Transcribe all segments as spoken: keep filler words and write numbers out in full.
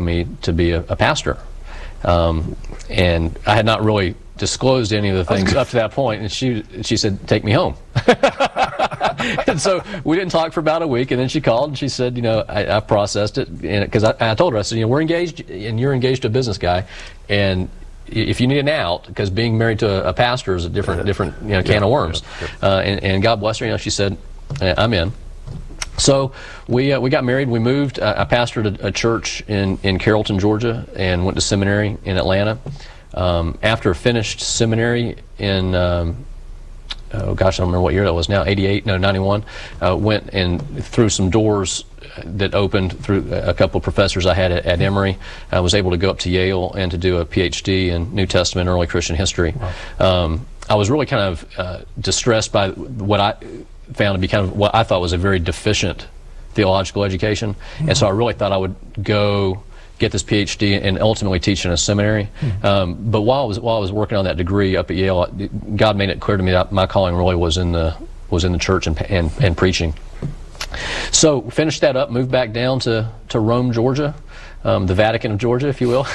me to be a, a pastor. Um, and I had not really disclosed any of the things up to that point, and she she said, take me home. And so we didn't talk for about a week, and then she called and she said, you know, I, I processed it, because I, I told her, I said, you know, we're engaged, and you're engaged to a business guy, and if you need an out, because being married to a, a pastor is a different, different you know, can yeah, of worms. Yeah, yeah. Uh, and, and God bless her, you know, she said, I'm in. So we uh, we got married. We moved. Uh, I pastored a, a church in in Carrollton, Georgia, and went to seminary in Atlanta. Um, after finished seminary in um, oh gosh, I don't remember what year that was now, eighty-eight, no, ninety-one. Uh, went and through some doors that opened through a couple of professors I had at, at Emory. I was able to go up to Yale and to do a P H D in New Testament and early Christian history. Wow. Um, I was really kind of uh, distressed by what I found to be kind of what I thought was a very deficient theological education, mm-hmm. and so I really thought I would go get this P H D and ultimately teach in a seminary. Mm-hmm. um, but while I was while I was working on that degree up at Yale, God made it clear to me that my calling really was in the was in the church and and, and preaching. So finished that up, moved back down to to Rome, Georgia, um, the Vatican of Georgia, if you will.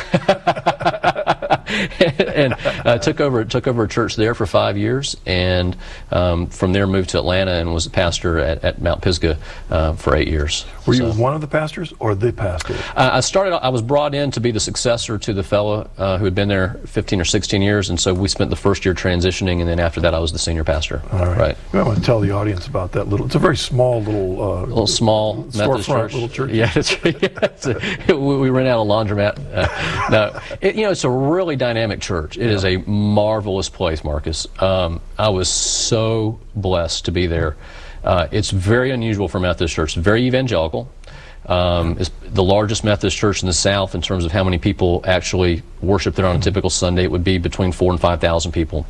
and uh, took over took over a church there for five years, and um, from there moved to Atlanta and was a pastor at, at Mount Pisgah uh, for eight years. Were so, you one of the pastors or the pastor? Uh, I started. I was brought in to be the successor to the fellow uh, who had been there fifteen or sixteen years, and so we spent the first year transitioning, and then after that, I was the senior pastor. All right. right. I want to tell the audience about that little. It's a very small little, uh, little small Methodist church. Little church. Yeah, it's, yeah it's a, we, we rent out a laundromat. Uh, no, it, you know, it's a really dynamic church. It yeah. is a marvelous place, Marcus. Um, I was so blessed to be there. Uh, it's very unusual for Methodist church. It's very evangelical. Um, it's the largest Methodist church in the South in terms of how many people actually worship there on a typical Sunday. It would be between four and five thousand people.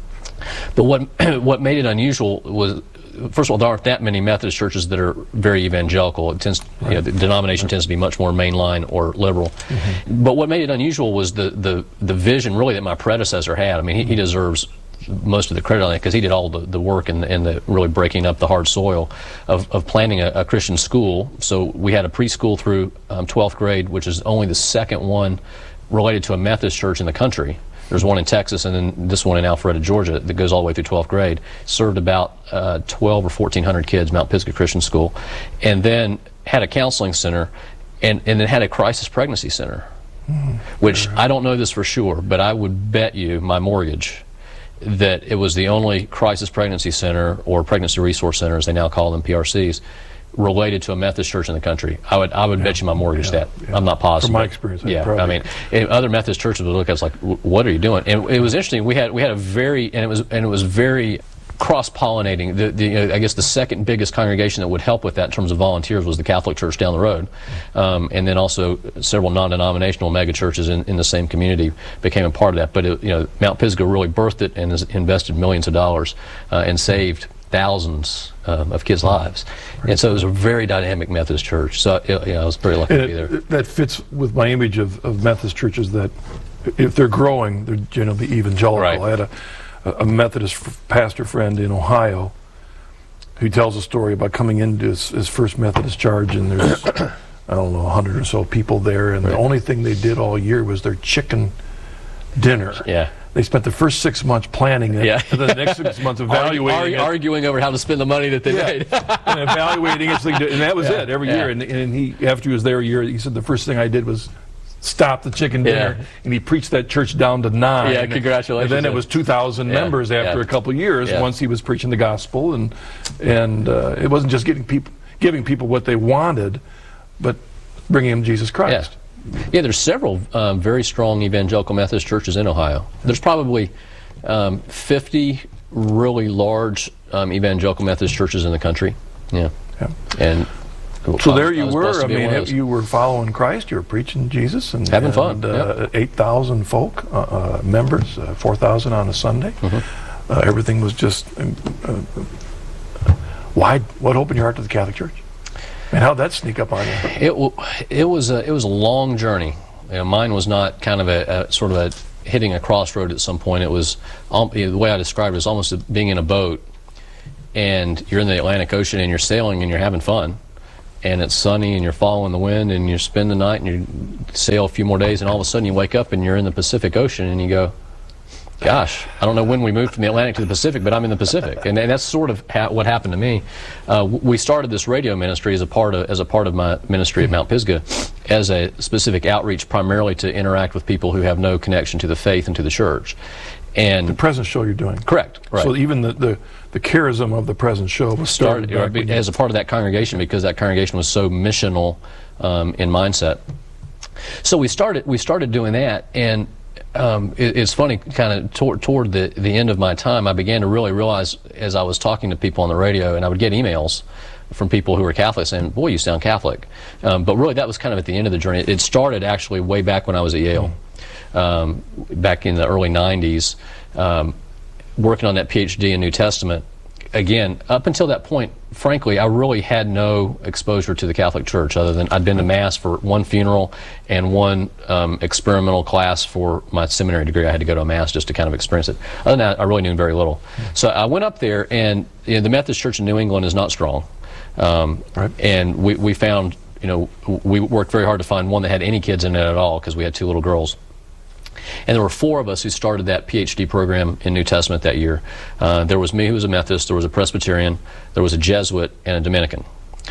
But what what made it unusual was, first of all, there aren't that many Methodist churches that are very evangelical. It tends, right. you know, the denomination right. tends to be much more mainline or liberal. Mm-hmm. But what made it unusual was the, the, the vision, really, that my predecessor had. I mean, he, he deserves most of the credit on that, because he did all the, the work and, and the really breaking up the hard soil of, of planning a, a Christian school. So we had a preschool through um, twelfth grade, which is only the second one related to a Methodist church in the country. There's one in Texas, and then this one in Alpharetta, Georgia, that goes all the way through twelfth grade. Served about uh, twelve or fourteen hundred kids, Mount Pisgah Christian School, and then had a counseling center, and, and then had a crisis pregnancy center, mm, which right. I don't know this for sure, but I would bet you my mortgage that it was the only crisis pregnancy center, or pregnancy resource center, as they now call them, P R Cs, related to a Methodist church in the country. I would I would yeah. bet you my mortgage yeah. that. Yeah. I'm not positive. From my experience, yeah. Probably. I mean, if other Methodist churches would look at us like, "What are you doing?" And it was interesting. We had we had a very and it was and it was very cross-pollinating. The, the you know, I guess the second biggest congregation that would help with that in terms of volunteers was the Catholic Church down the road, um, and then also several non-denominational mega churches in, in the same community became a part of that. But it, you know, Mount Pisgah really birthed it and has invested millions of dollars uh, and saved thousands um, of kids' lives. And so it was a very dynamic Methodist church. So it, you know, I was very lucky and to be there. It, that fits with my image of, of Methodist churches, that if they're growing, they're generally evangelical. Right. I had a, a Methodist f pastor friend in Ohio who tells a story about coming into his, his first Methodist charge, and there's, I don't know, a hundred or so people there, and right. the only thing they did all year was their chicken dinner. Yeah. They spent the first six months planning it, yeah. and then the next six months evaluating Argu it. Arguing over how to spend the money that they yeah. made. and evaluating it, and that was yeah. it every yeah. year. And, and he, after he was there a year, he said, the first thing I did was stop the chicken dinner, yeah. and he preached that church down to nine. Yeah, congratulations. And then it was two thousand yeah. members after yeah. a couple of years, yeah. once he was preaching the gospel. And, and uh, it wasn't just getting people, giving people what they wanted, but bringing them Jesus Christ. Yeah. Yeah, there's several um, very strong evangelical Methodist churches in Ohio. There's probably um, fifty really large um, evangelical Methodist churches in the country. Yeah, yeah. And so there you were. I mean, you were following Christ. You were preaching Jesus and having and, fun. Uh, yep. Eight thousand folk, uh, uh, members, uh, four thousand on a Sunday. Mm-hmm. uh, everything was just. Uh, why? What opened your heart to the Catholic Church? And how'd that sneak up on you? It, it was a, it was a long journey. You know, mine was not kind of a, a sort of a hitting a crossroad at some point. It was um, you know, the way I described it was almost a, being in a boat, and you're in the Atlantic Ocean and you're sailing and you're having fun, and it's sunny and you're following the wind and you spend the night and you sail a few more days and all of a sudden you wake up and you're in the Pacific Ocean and you go, gosh, I don't know when we moved from the Atlantic to the Pacific, but I'm in the Pacific, and, and that's sort of ha what happened to me. Uh, we started this radio ministry as a part of as a part of my ministry at Mount Pisgah, as a specific outreach, primarily to interact with people who have no connection to the faith and to the church. And the present show you're doing, correct, right? So even the the, the charism of the present show was started, started back uh, as a part of that congregation, because that congregation was so missional um, in mindset. So we started we started doing that, and Um, it, it's funny, kind of toward, toward the, the end of my time, I began to really realize, as I was talking to people on the radio, and I would get emails from people who were Catholic saying, boy, you sound Catholic. Um, but really, that was kind of at the end of the journey. It started actually way back when I was at Yale, um, back in the early nineties, um, working on that PhD in New Testament. Again, up until that point, frankly, I really had no exposure to the Catholic Church, other than I'd been to Mass for one funeral and one um, experimental class for my seminary degree. I had to go to a Mass just to kind of experience it. Other than that, I really knew very little. So I went up there, and you know, the Methodist Church in New England is not strong. Um, right. And we, we found, you know, we worked very hard to find one that had any kids in it at all, because we had two little girls. And there were four of us who started that PhD program in New Testament that year. Uh, there was me, who was a Methodist, there was a Presbyterian, there was a Jesuit, and a Dominican.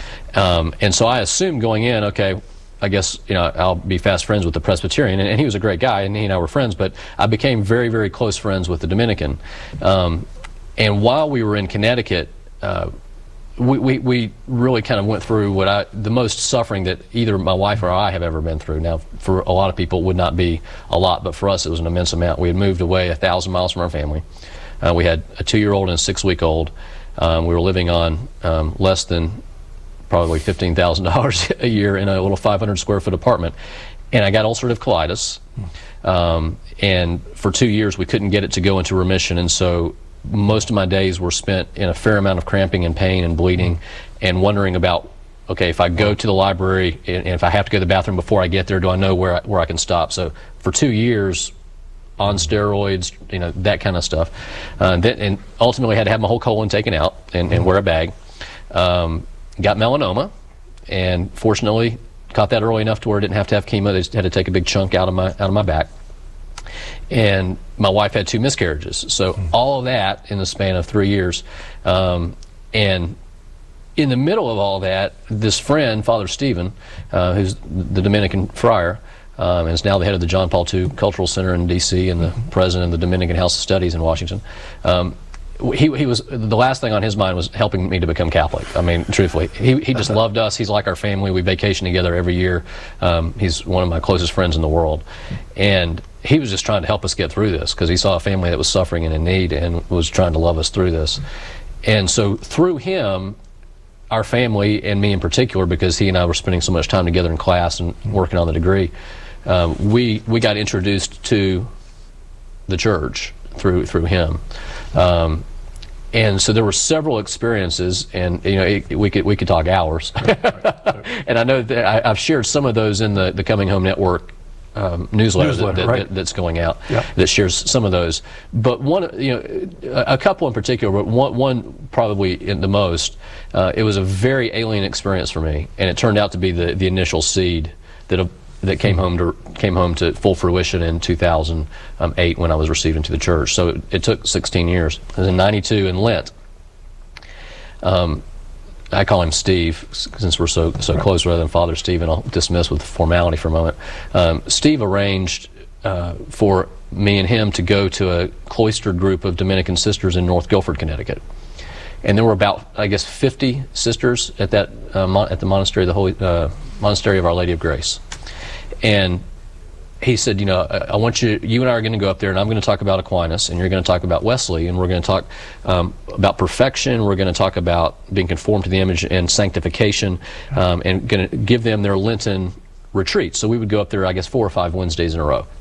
Um, and so I assumed going in, okay, I guess, you know, I'll be fast friends with the Presbyterian, and, and he was a great guy, and he and I were friends, but I became very, very close friends with the Dominican. Um, and while we were in Connecticut, uh, We, we, we really kind of went through what I, the most suffering that either my wife or I have ever been through. Now, for a lot of people, it would not be a lot, but for us, it was an immense amount. We had moved away a thousand miles from our family. Uh, we had a two-year-old and a six-week-old. Um, we were living on um, less than probably fifteen thousand dollars a year in a little five hundred square foot apartment. And I got ulcerative colitis. Um, and for two years, we couldn't get it to go into remission, and so most of my days were spent in a fair amount of cramping and pain and bleeding, and wondering about, okay, if I go to the library and, and if I have to go to the bathroom before I get there, do I know where I, where I can stop? So for two years, on steroids, you know, that kind of stuff. Uh, then, and ultimately had to have my whole colon taken out and, and wear a bag. Um, got melanoma, and fortunately caught that early enough to where I didn't have to have chemo. They just had to take a big chunk out of my out of my back. And my wife had two miscarriages. So mm-hmm. all of that in the span of three years. Um, and in the middle of all that, this friend, Father Stephen, uh, who's the Dominican friar, um, and is now the head of the John Paul the Second Cultural Center in D C and the mm-hmm. president of the Dominican House of Studies in Washington. Um, He, he was, the last thing on his mind was helping me to become Catholic. I mean, truthfully, he, he just loved us. He's like our family. We vacation together every year. Um, he's one of my closest friends in the world. And he was just trying to help us get through this, because he saw a family that was suffering and in need, and was trying to love us through this. And so through him, our family, and me in particular, because he and I were spending so much time together in class and working on the degree, um, we, we got introduced to the church through, through him. Um, And so there were several experiences, and you know, it, we could we could talk hours. And I know that I, I've shared some of those in the the Coming Home Network um, newsletter, newsletter that, right. that, that's going out. Yep. That shares some of those. But one, you know, a, a couple in particular, but one, one probably in the most. Uh, it was a very alien experience for me, and it turned out to be the the initial seed that. A, that came home to came home to full fruition in two thousand eight when I was received into the church. So it, it took sixteen years. It was in ninety-two in Lent. Um, I call him Steve since we're so so right. close, rather than Father Steve, and I'll dismiss with formality for a moment. Um, Steve arranged uh, for me and him to go to a cloistered group of Dominican sisters in North Guilford, Connecticut. And there were about, I guess, fifty sisters at that uh, mon at the monastery, the Holy uh, Monastery of Our Lady of Grace. And he said, you know, I, I want you, you and I are going to go up there, and I'm going to talk about Aquinas, and you're going to talk about Wesley, and we're going to talk um, about perfection, we're going to talk about being conformed to the image and sanctification, um, and going to give them their Lenten retreats. So we would go up there, I guess, four or five Wednesdays in a row.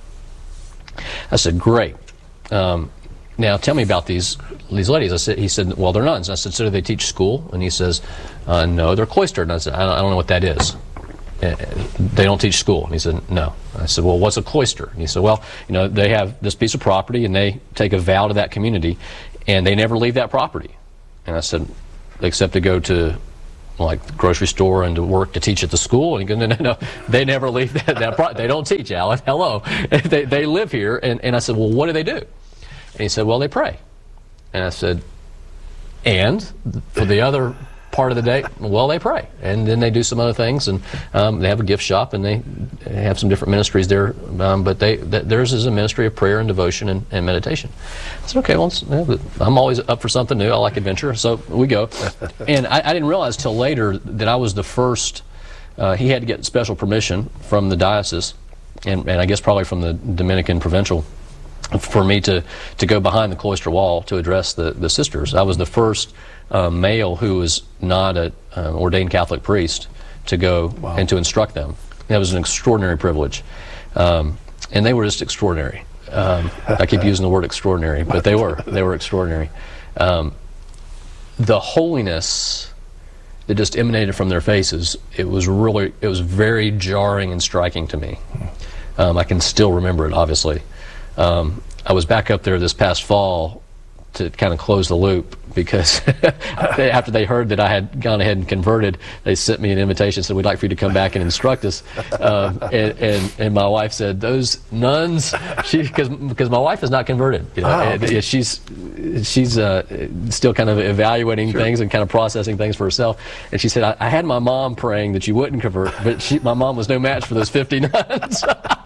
I said, great. Um, now tell me about these these ladies. I said, he said, well, they're nuns. I said, so do they teach school? And he says, uh, no, they're cloistered. And I said, I don't, I don't know what that is. They don't teach school. And he said, no. I said, well, what's a cloister? And he said, well, you know, they have this piece of property, and they take a vow to that community, and they never leave that property. And I said, except to go to like the grocery store and to work to teach at the school. And he goes, no, no, no, they never leave that. that pro- they don't teach, Alan. Hello, they they live here. And and I said, well, what do they do? And he said, well, they pray. And I said, and for the other part of the day, well, they pray, and then they do some other things, and um, they have a gift shop, and they have some different ministries there. Um, but they th- theirs is a ministry of prayer and devotion and, and meditation. I said, okay, well, it's, yeah, I'm always up for something new. I like adventure, so we go. And I, I didn't realize till later that I was the first. Uh, he had to get special permission from the diocese, and, and I guess probably from the Dominican provincial, for me to to go behind the cloister wall to address the the sisters. I was the first Uh, male who was not an uh, ordained Catholic priest to go Wow. and to instruct them. That was an extraordinary privilege. Um, and they were just extraordinary. Um, I keep using the word extraordinary, but they were. They were extraordinary. Um, the holiness that just emanated from their faces, it was really, it was very jarring and striking to me. Um, I can still remember it, obviously. Um, I was back up there this past fall to kind of close the loop, because after they heard that I had gone ahead and converted, they sent me an invitation, said, we'd like for you to come back and instruct us. Um, and, and, and my wife said, those nuns, she, because because my wife is not converted. You know, Oh, and, okay. she's she's uh, still kind of evaluating Sure. things and kind of processing things for herself. And she said, I, I had my mom praying that you wouldn't convert, but she, my mom was no match for those fifty nuns.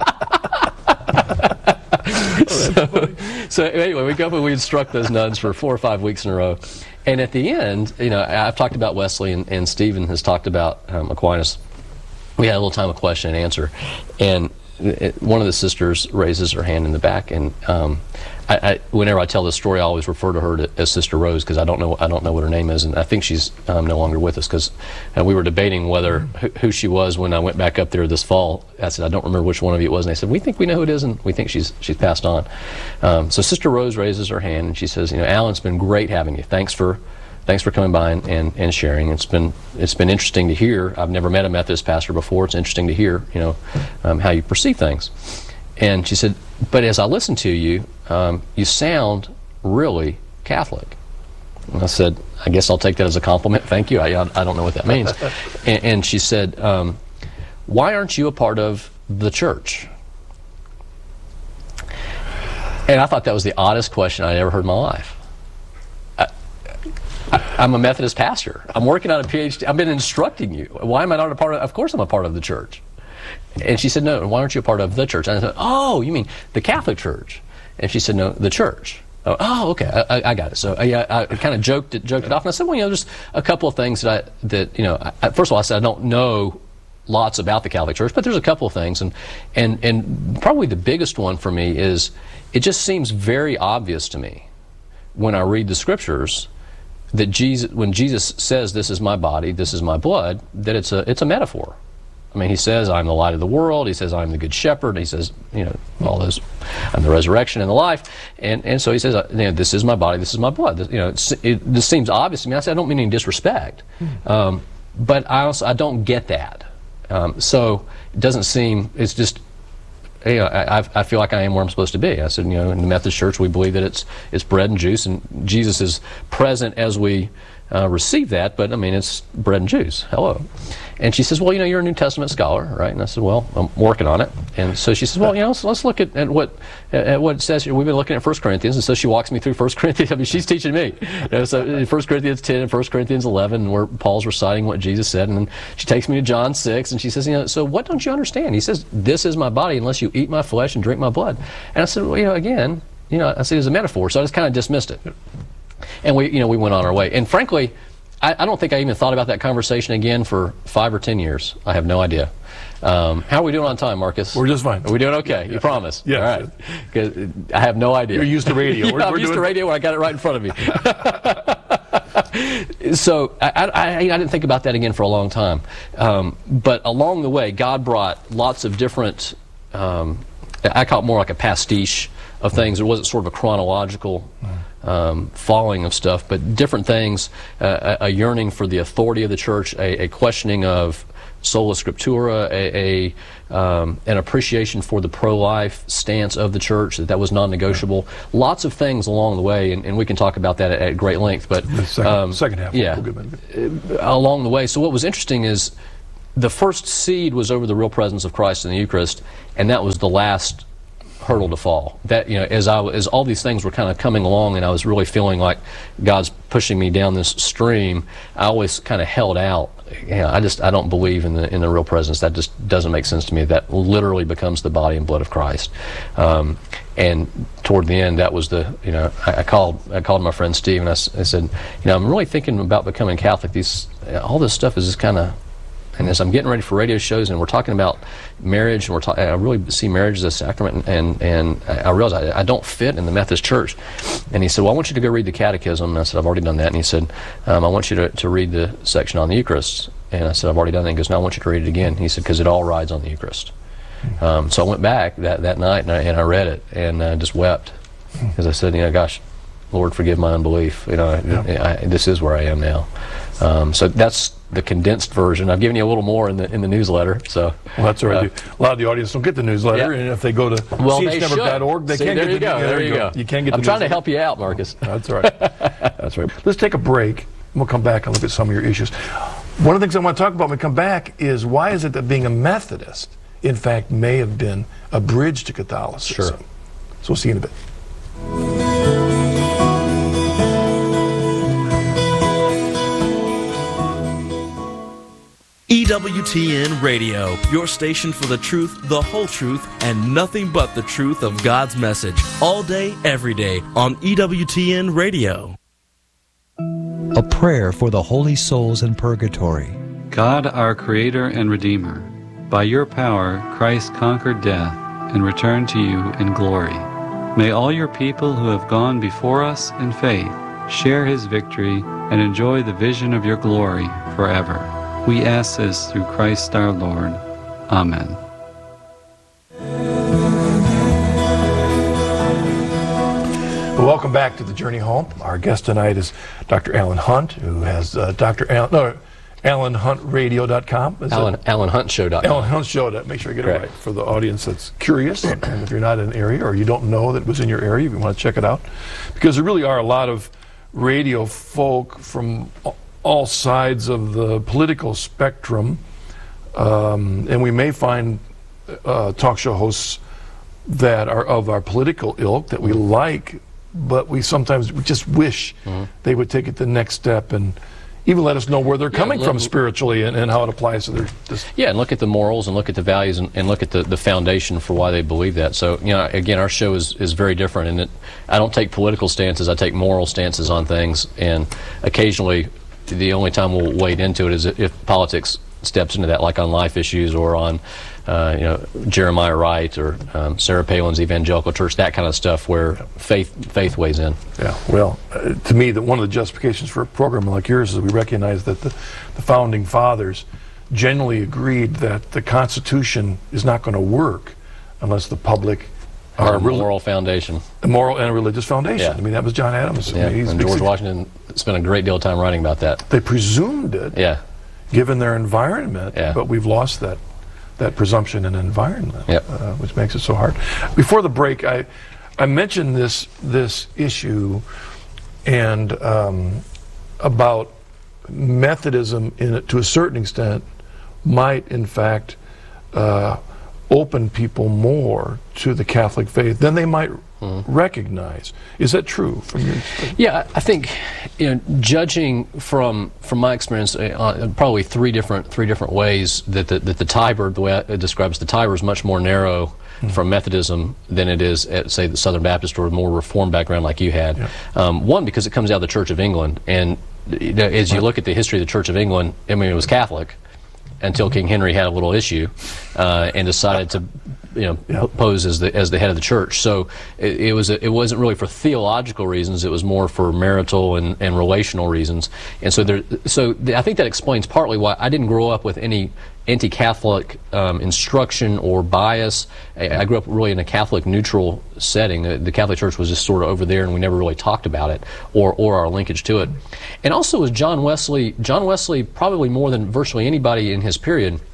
So, so anyway, we go up and we instruct those nuns for four or five weeks in a row. And at the end, you know, I've talked about Wesley, and, and Stephen has talked about um, Aquinas. We had a little time of question and answer. And it, one of the sisters raises her hand in the back, and um, I, I, whenever I tell this story, I always refer to her to, as Sister Rose, because I don't know I don't know what her name is, and I think she's um, no longer with us, because uh, we were debating whether who, who she was when I went back up there this fall. I said, I don't remember which one of you it was, and they said, we think we know who it is, and we think she's she's passed on. Um, so Sister Rose raises her hand, and she says, you know, Alan, it's been great having you. Thanks for Thanks for coming by and, and, and sharing. It's been it's been interesting to hear. I've never met a Methodist pastor before. It's interesting to hear, you know, um, how you perceive things. And she said, but as I listen to you, um, you sound really Catholic. And I said, I guess I'll take that as a compliment. Thank you. I, I don't know what that means. and, and she said, um, why aren't you a part of the church? And I thought that was the oddest question I'd ever heard in my life. I'm a Methodist pastor. I'm working on a PhD. I've been instructing you. Why am I not a part of? Of course I'm a part of the church. And she said, no, why aren't you a part of the church? And I said, oh, you mean the Catholic Church? And she said, no, the church. Oh, oh okay, I, I got it. So I, I kind of joked it, joked it off, and I said, well, you know, there's a couple of things that I, that you know. I, first of all, I said I don't know lots about the Catholic Church, but there's a couple of things, and and and probably the biggest one for me is it just seems very obvious to me when I read the Scriptures that Jesus, when Jesus says, "This is my body, this is my blood," that it's a it's a metaphor. I mean, he says, "I'm the light of the world." He says, "I'm the good shepherd." He says, you know, all those, "I'm the resurrection and the life," and and so he says, you know, "This is my body, this is my blood." This, you know, it's, it, this seems obvious to me. I said, I don't mean any disrespect, mm-hmm. um, but I also I don't get that. Um, so it doesn't seem. It's just. You know, I, I feel like I am where I'm supposed to be. I said, you know, in the Methodist Church, we believe that it's it's bread and juice, and Jesus is present as we uh, receive that. But I mean, it's bread and juice. Hello. And she says, well, you know, you're a New Testament scholar, right? And I said, well, I'm working on it. And so she says, well, you know, so let's look at, at what at what it says here. We've been looking at First Corinthians, and so she walks me through First Corinthians. I mean, she's teaching me. You know, so in First Corinthians ten and First Corinthians eleven, where Paul's reciting what Jesus said, and then she takes me to John six, and she says, you know, so what don't you understand? He says, this is my body unless you eat my flesh and drink my blood. And I said, well, you know, again, you know, I said it's a metaphor, so I just kind of dismissed it. And we, you know, we went on our way. And frankly, I, I don't think I even thought about that conversation again for five or ten years. I have no idea. Um, how are we doing on time, Marcus? We're just fine. Are we doing okay? You promise? Yes. All right. 'Cause I have no idea. You're used to radio. Yeah, We're, I'm we're used doing... to radio where I got it right in front of me. So I, I, I didn't think about that again for a long time. Um, but along the way, God brought lots of different, um, I call it more like a pastiche of things. It wasn't sort of a chronological um, falling of stuff, but different things, uh, a, a yearning for the authority of the church, a, a questioning of sola scriptura, a, a um, an appreciation for the pro-life stance of the church, that that was non-negotiable. Lots of things along the way, and, and we can talk about that at, at great length. But the second, um, second half, yeah, we'll get along the way. So what was interesting is the first seed was over the real presence of Christ in the Eucharist, and that was the last hurdle to fall. That, you know, as I as all these things were kind of coming along, and I was really feeling like God's pushing me down this stream, I always kind of held out. You know, I just I don't believe in the in the real presence. That just doesn't make sense to me. That literally becomes the body and blood of Christ. Um, and toward the end, that was the you know I, I called I called my friend Steve, and I, I said, you know, I'm really thinking about becoming Catholic. These all this stuff is just kind of. And as I'm getting ready for radio shows, and we're talking about marriage, and we're talking, I really see marriage as a sacrament, and and I realize I, I don't fit in the Methodist Church. And he said, "Well, I want you to go read the Catechism." And I said, "I've already done that." And he said, um, "I want you to, to read the section on the Eucharist." And I said, "I've already done that." And he goes, "No, I want you to read it again." And he said, "Because it all rides on the Eucharist." Um, so I went back that, that night, and I, and I read it, and I just wept, because I said, "You know, gosh, Lord, forgive my unbelief. You know, yeah. I, this is where I am now." Um, so that's the condensed version. I've given you a little more in the in the newsletter. So well, that's all right. Uh, a lot of the audience don't get the newsletter, yeah. and if they go to well, c h never dot org, they, they can't there get you the go. yeah, There you go. go. You can't get. I'm the trying newsletter. to help you out, Marcus. That's right. That's right. Let's take a break. We'll come back and look at some of your issues. One of the things I want to talk about when we come back is why is it that being a Methodist, in fact, may have been a bridge to Catholicism. Sure. So we'll see you in a bit. E W T N Radio, your station for the truth, the whole truth, and nothing but the truth of God's message. All day, every day, on E W T N Radio. A prayer for the holy souls in purgatory. God, our Creator and Redeemer, by your power Christ conquered death and returned to you in glory. May all your people who have gone before us in faith share his victory and enjoy the vision of your glory forever. We ask this through Christ our Lord. Amen. Well, welcome back to the Journey Home. Our guest tonight is Doctor Alan Hunt, who has uh, Doctor Alan, no, alan hunt radio dot com. Alan, alan hunt show dot com. Alan Hunt Show. Make sure I get Correct. it right for the audience that's curious. And if you're not in an area or you don't know that it was in your area, you want to check it out. Because there really are a lot of radio folk from all sides of the political spectrum. Um, and we may find uh, talk show hosts that are of our political ilk that we like, but we sometimes we just wish mm-hmm. they would take it the next step and even let us know where they're coming yeah, from spiritually and, and how it applies to their... This. Yeah, and look at the morals and look at the values and, and look at the, the foundation for why they believe that. So, you know, again, our show is, is very different in that I don't take political stances, I take moral stances on things, and occasionally the only time we'll wade into it is if politics steps into that, like on life issues or on, uh, you know, Jeremiah Wright or um, Sarah Palin's Evangelical Church, that kind of stuff where faith faith weighs in. Yeah, well, uh, to me, that one of the justifications for a program like yours is we recognize that the, the founding fathers generally agreed that the Constitution is not going to work unless the public Our moral foundation. A moral and a religious foundation. Yeah. I mean, that was John Adams. Yeah. I mean, he's and George Washington spent a great deal of time writing about that. They presumed it, yeah. given their environment, yeah. but we've lost that that presumption and environment, yep. uh, which makes it so hard. Before the break, I I mentioned this this issue and um, about Methodism, in it, to a certain extent, might in fact uh, open people more to the Catholic faith than they might mm-hmm. recognize. Is that true from your experience? Yeah, I think, you know, judging from from my experience, uh, probably three different three different ways that the, that the Tiber, the way it describes the Tiber, is much more narrow mm-hmm. from Methodism than it is at, say, the Southern Baptist or a more Reformed background like you had. Yeah. Um, one, because it comes out of the Church of England, and you know, as you look at the history of the Church of England, I mean, it was Catholic until King Henry had a little issue uh, and decided to, you know, yeah. pose as the as the head of the church. So it, it was a, it wasn't really for theological reasons. It was more for marital and, and relational reasons. And so there, so the, I think that explains partly why I didn't grow up with any anti-Catholic um, instruction or bias. I, I grew up really in a Catholic neutral setting. The, the Catholic Church was just sort of over there, and we never really talked about it or or our linkage to it. And also, as John Wesley, John Wesley probably more than virtually anybody in his period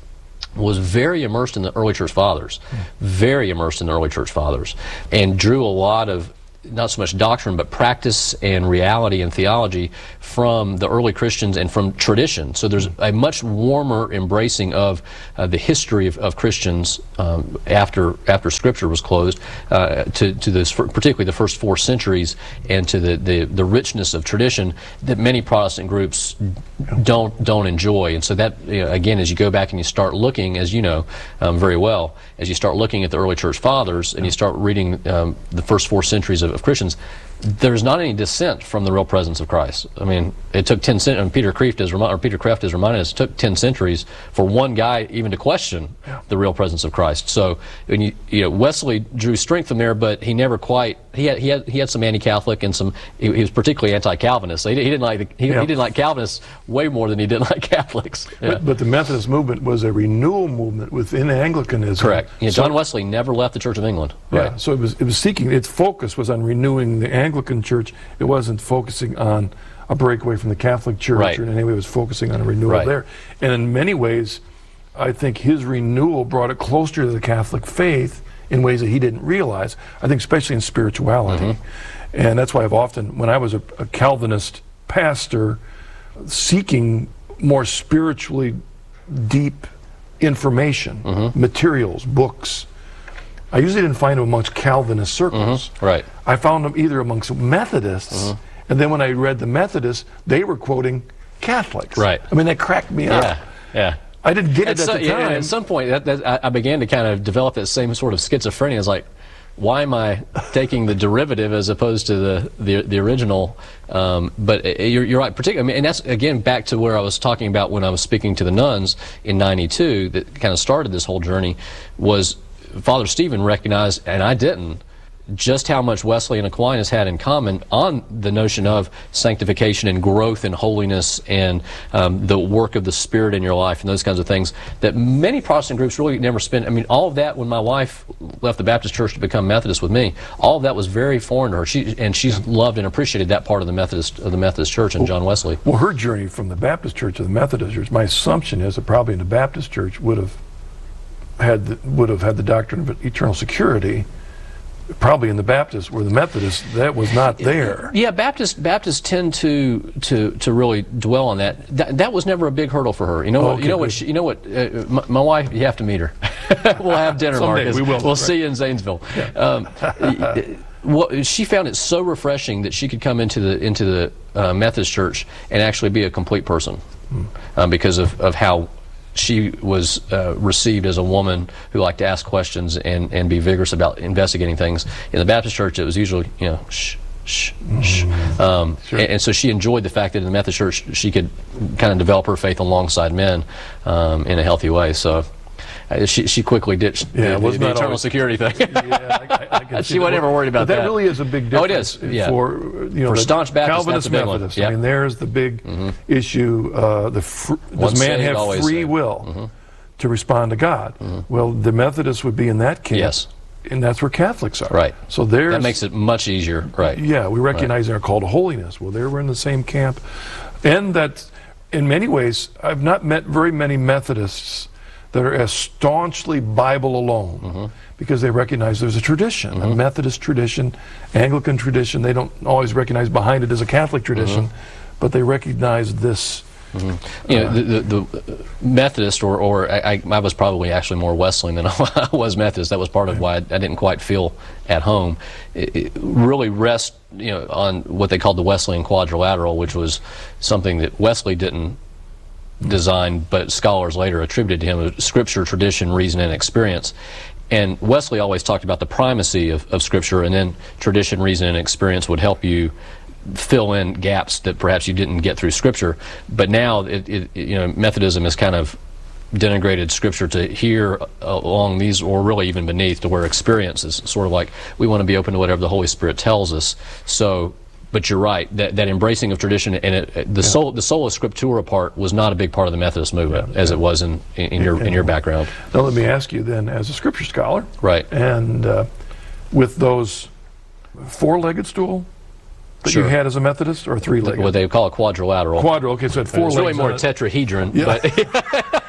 was very immersed in the early church fathers, very immersed in the early church fathers, and drew a lot of not so much doctrine, but practice and reality and theology from the early Christians and from tradition. So there's a much warmer embracing of uh, the history of, of Christians um, after after Scripture was closed, uh, to to this, particularly the first four centuries, and to the, the the richness of tradition that many Protestant groups don't don't enjoy. And so that, you know, again, as you go back and you start looking, as you know um, very well, as you start looking at the early church fathers and you start reading um, the first four centuries of of Christians, there's not any dissent from the real presence of Christ. I mean, it took ten centuries, and Peter Kreeft is, or Peter Kreeft is reminding us, it took ten centuries for one guy even to question yeah. the real presence of Christ. So, when you, you know, Wesley drew strength from there, but he never quite, he had he had, he had some anti-Catholic and some, he, he was particularly anti-Calvinist. So he, he didn't like the, he, yeah. he didn't like Calvinists way more than he didn't like Catholics. Yeah. But, but the Methodist movement was a renewal movement within Anglicanism. Correct. Yeah, John so, Wesley never left the Church of England. Yeah, Right. so it was it was seeking, its focus was on renewing the Anglican Church. It wasn't focusing on a breakaway from the Catholic Church, Right. or in any way it was focusing on a renewal Right. there. And in many ways, I think his renewal brought it closer to the Catholic faith in ways that he didn't realize, I think especially in spirituality. Mm-hmm. And that's why I've often, when I was a, a Calvinist pastor, seeking more spiritually deep information, mm-hmm. materials, books, I usually didn't find them amongst Calvinist circles. Mm-hmm. Right. I found them either amongst Methodists, mm-hmm. and then when I read the Methodists, they were quoting Catholics. Right. I mean, that cracked me up. Yeah, yeah. I didn't get it at at so, the time. Yeah, at some point, that, that, I, I began to kind of develop that same sort of schizophrenia. It's like, why am I taking the derivative as opposed to the the, the original? Um, but uh, you're, you're right, particularly, I mean, and that's again back to where I was talking about when I was speaking to the nuns in ninety-two. That kind of started this whole journey. Was Father Stephen recognized, and I didn't, just how much Wesley and Aquinas had in common on the notion of sanctification and growth in holiness and um, the work of the Spirit in your life and those kinds of things that many Protestant groups really never spent. I mean, all of that, when my wife left the Baptist church to become Methodist with me, all of that was very foreign to her. She, and she's yeah. loved and appreciated that part of the Methodist of the Methodist church and well, John Wesley. Well, her journey from the Baptist church to the Methodist church, my assumption is that probably in the Baptist church would have had the, would have had the doctrine of eternal security. Probably in the Baptist, where the Methodist, that was not there. Yeah, Baptists Baptists tend to to to really dwell on that. That, that was never a big hurdle for her. You know, okay, you know what? She, you know what? Uh, my, my wife, you have to meet her. We'll have dinner, Someday, Marcus. we will. We'll right. see you in Zanesville. Yeah. Um, well, she found it so refreshing that she could come into the into the uh, Methodist church and actually be a complete person, hmm. um, because of of how she was uh, received as a woman who liked to ask questions and, and be vigorous about investigating things. In the Baptist church, it was usually, you know, shh, shh, shh. Um, sure. and, and so she enjoyed the fact that in the Methodist church she could kind of develop her faith alongside men um, in a healthy way. So uh, she she quickly ditched yeah, the, the, the eternal always, security thing. yeah, I, I can she wasn't ever worried about but that. That really is a big difference. Oh, it is. Yeah. For you know, for staunch Baptists, Calvinist that's a big Methodist. one. Yep. I mean, there's the big mm-hmm. issue. Uh, the fr- does man saved, have always free saved. will Mm-hmm. to respond to God? Mm-hmm. Well, the Methodists would be in that camp. Yes. And that's where Catholics are. Right. So there's that makes it much easier. Right. Yeah, we recognize right. our call to holiness. Well, they were in the same camp, and that, in many ways, I've not met very many Methodists that are as staunchly Bible alone, mm-hmm. because they recognize there's a tradition, mm-hmm. a Methodist tradition, Anglican tradition. They don't always recognize behind it as a Catholic tradition, mm-hmm. but they recognize this. Mm-hmm. You know, the, the, the Methodist, or, or I, I was probably actually more Wesleyan than I was Methodist. That was part of why I, I didn't quite feel at home. It, it really rests, you know, on what they called the Wesleyan quadrilateral, which was something that Wesley didn't design, but scholars later attributed to him: Scripture, tradition, reason, and experience. And Wesley always talked about the primacy of, of Scripture, and then tradition, reason, and experience would help you fill in gaps that perhaps you didn't get through Scripture. But now, it, it, you know, Methodism has kind of denigrated Scripture to here along these, or really even beneath, to where experience is sort of like, we want to be open to whatever the Holy Spirit tells us. So, but you're right, that, that embracing of tradition and it, the yeah. soul, the sola scriptura part was not a big part of the Methodist movement, yeah, as yeah. it was in, in, in your in your background. Now let me ask you then, as a Scripture scholar, right, and uh, with those four-legged stool that sure. you had as a Methodist, or three-legged? What they call a quadrilateral. Quadrilateral. Okay, so it had four it's legs. Really more on it. tetrahedron. Yeah. But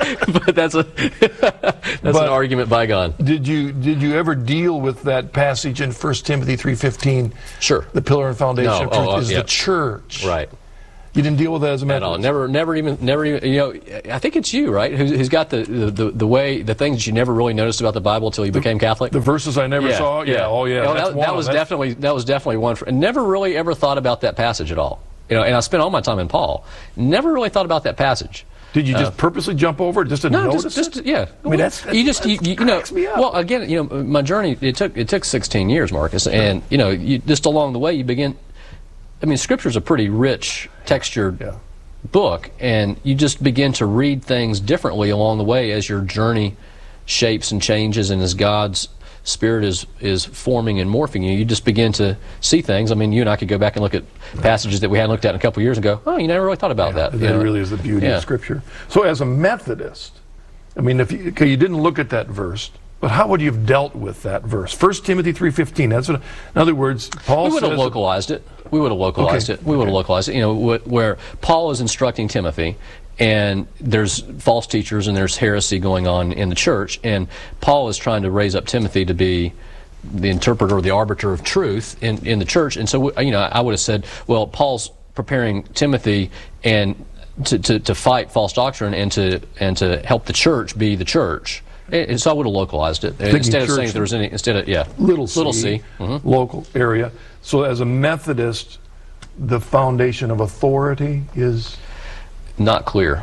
but that's a that's But- an argument bygone. Did you did you ever deal with that passage in First Timothy three fifteen? Sure. The pillar and foundation No, of truth oh, uh, is yeah. the church. Right. You didn't deal with that as a At Methodist? all. Never, never even, never even. You know, I think it's you, right? Who's, who's got the, the the way the things that you never really noticed about the Bible until you became Catholic. The verses I never saw? Yeah. Oh, yeah. You know, That's that, one that of was them. That's- definitely that was definitely one. For, and never really ever thought about that passage at all. You know, and I spent all my time in Paul. Never really thought about that passage. Did you just purposely jump over it just to No, notice just, just it? yeah. I mean, that's, you just you, you, you know. cracks me up. Well, again, you know, my journey it took it took sixteen years, Marcus, and you know, you, just along the way you begin. I mean, Scripture's a pretty rich, textured Yeah. book, and you just begin to read things differently along the way as your journey shapes and changes, and as God's Spirit is is forming and morphing you. You just begin to see things. I mean, you and I could go back and look at passages that we hadn't looked at in a couple of years and go, "Oh, you never really thought about that." That you know? really is the beauty Yeah. of Scripture. So, as a Methodist, I mean, if you, okay, you didn't look at that verse, but how would you have dealt with that verse? First Timothy three fifteen. That's what. In other words, Paul We would have says. localized it. We would have localized Okay. it. We would have localized it. You know, wh- where Paul is instructing Timothy, and there's false teachers and there's heresy going on in the church, and Paul is trying to raise up Timothy to be the interpreter or the arbiter of truth in, in the church. And so, you know, I would have said, well, Paul's preparing Timothy and to, to, to fight false doctrine and to and to help the church be the church. And so I would have localized it instead of church saying if there was any. Instead of yeah, Little c, little c. Mm-hmm. local area. So, as a Methodist, the foundation of authority is Not clear.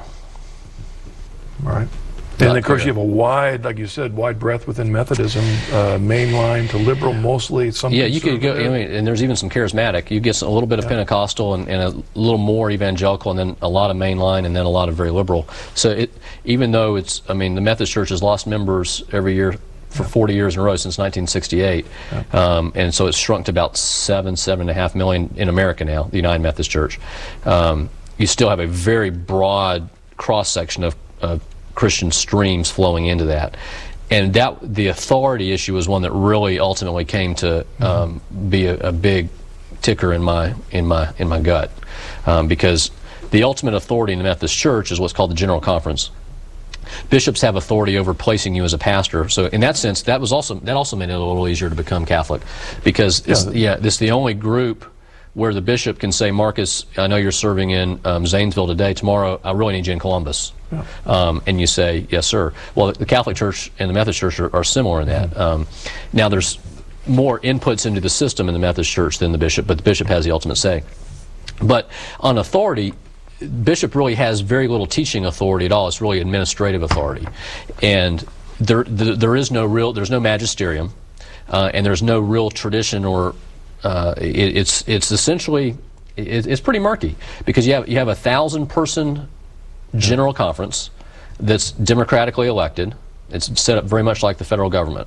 all right. Not And of course, clear. you have a wide, like you said, wide breadth within Methodism, uh, mainline to liberal, mostly. Some Yeah, you could go. I conservative. mean, and there's even some charismatic. You get some, a little bit of Pentecostal and, and a little more evangelical, and then a lot of mainline, and then a lot of very liberal. So it, even though it's, I mean, the Methodist Church has lost members every year for forty years in a row since nineteen sixty-eight, um, and so it's shrunk to about seven, seven and a half million in America now. The United Methodist Church. Um, you still have a very broad cross section of, of Christian streams flowing into that. And that the authority issue is one that really ultimately came to um, be a, a big ticker in my in my in my gut, um, because the ultimate authority in the Methodist Church is what's called the General Conference. Bishops have authority over placing you as a pastor. So in that sense, that was also that also made it a little easier to become Catholic, because it's, yeah, this is the only group where the bishop can say, Marcus, I know you're serving in um, Zanesville today. Tomorrow, I really need you in Columbus. Yeah. Um, and you say, yes, sir. Well, the Catholic Church and the Methodist Church are, are similar in that. Um, now, there's more inputs into the system in the Methodist Church than the bishop, but the bishop has the ultimate say. But on authority, bishop really has very little teaching authority at all. It's really administrative authority, and there there, there is no real there's no magisterium, uh, and there's no real tradition or uh, it, it's it's essentially it, it's pretty murky, because you have you have a thousand person general conference that's democratically elected. It's set up very much like the federal government.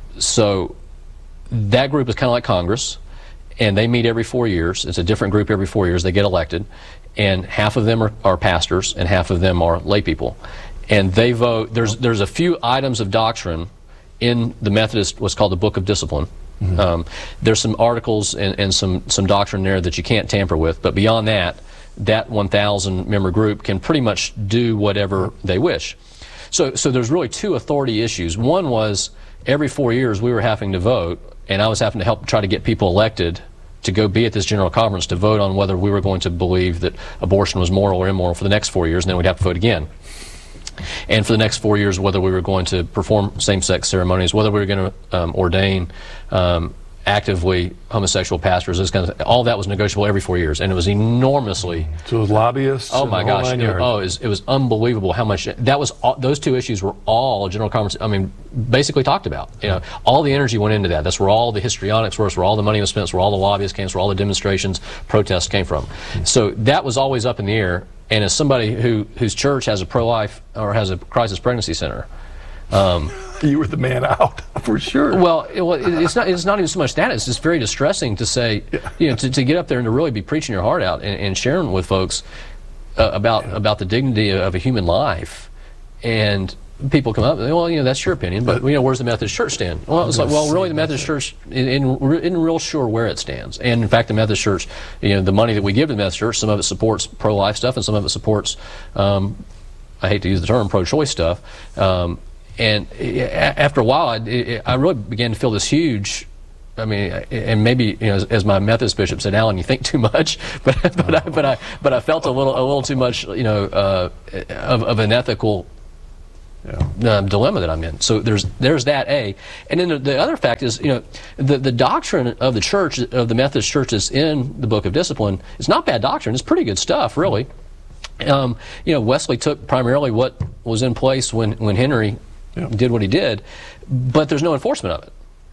So that group is kind of like Congress, and they meet every four years. It's a different group every four years. They get elected, and half of them are, are pastors, and half of them are lay people. And they vote. There's there's a few items of doctrine in the Methodist, what's called the Book of Discipline. Mm-hmm. Um, there's some articles and, and some some doctrine there that you can't tamper with. But beyond that, that one thousand member group can pretty much do whatever they wish. So so there's really two authority issues. One was every four years we were having to vote, and I was having to help try to get people elected to go be at this general conference to vote on whether we were going to believe that abortion was moral or immoral for the next four years, and then we'd have to vote again. And for the next four years, whether we were going to perform same-sex ceremonies, whether we were going to um, ordain um, actively homosexual pastors, this kind of all that was negotiable every four years, and it was enormously. So it was lobbyists. Oh and my the whole gosh! nine It, yards. oh, it was, it was unbelievable how much that was. All, those two issues were all general conference. I mean, basically talked about. You know, all the energy went into that. That's where all the histrionics were. That's where all the money was spent. That's where all the lobbyists came. That's where all the demonstrations, protests came from. So that was always up in the air. And as somebody who whose church has a pro-life or has a crisis pregnancy center. Um, You were the man out for sure. Well, it, well, it, it's not. It's not even so much that. It's just very distressing to say, you know, to, to get up there and to really be preaching your heart out and, and sharing with folks uh, about about the dignity of a human life, and people come up and say, well, you know, that's your opinion, but you know, where's the Methodist Church stand? Well, it's like, well, really, the Methodist Church isn't isn't real sure where it stands. And in fact, the Methodist Church, you know, the money that we give to the Methodist Church, some of it supports pro-life stuff, and some of it supports. Um, I hate to use the term, pro-choice stuff. Um, and a- after a while, I, it, I really began to feel this huge, I mean, and maybe, you know, as, as my Methodist bishop said, Alan, you think too much, but but, I, but I but I felt a little a little too much, you know, uh, of, of an ethical yeah. um, dilemma that I'm in. So there's there's that A, and then the, the other fact is, you know, the the doctrine of the church of the Methodist Church is in the Book of Discipline. It's not bad doctrine. It's pretty good stuff, really. Um, you know, Wesley took primarily what was in place when when Henry yeah. did what he did, but there's no enforcement of it.